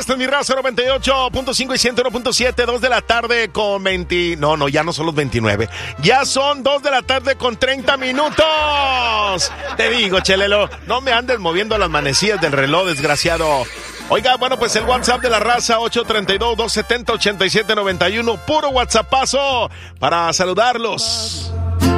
esta es mi raza 98.5 y 101.7, 2 de la tarde con 20... No, ya no son los 29. Ya son 2 de la tarde con 30 minutos. Te digo, Chelelo, no me andes moviendo las manecillas del reloj, desgraciado. Oiga, bueno, pues el WhatsApp de la raza, 832-270-8791, puro WhatsAppazo para saludarlos.